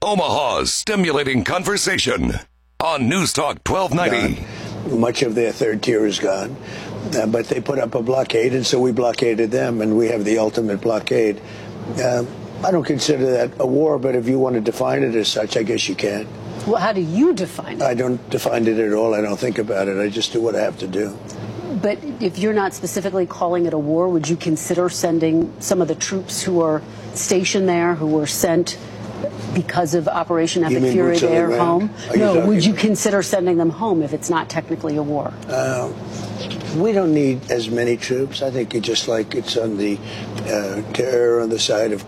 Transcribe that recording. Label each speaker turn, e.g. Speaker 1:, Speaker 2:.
Speaker 1: Omaha's stimulating conversation on News Talk 1290.
Speaker 2: Much of their third tier is gone, but they put up a blockade, and so we blockaded them, and we have the ultimate blockade. I don't consider that a war, but if you want to define it as such, I guess you can.
Speaker 3: Well, how do you define it?
Speaker 2: I don't define it at all. I don't think about it. I just do what I have to do.
Speaker 3: But if you're not specifically calling it a war, would you consider sending some of the troops who are stationed there, who were sent because of Operation Epic Fury there home? No, would you consider sending them home if it's not technically a war?
Speaker 2: We don't need as many troops. I think it's just like it's on the terror on the side of